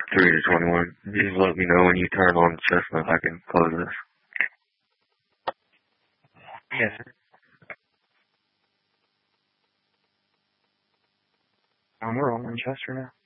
3 to 21. Just let me know when you turn on Chestnut. I can close this. Yes, sir. We're on Winchester now.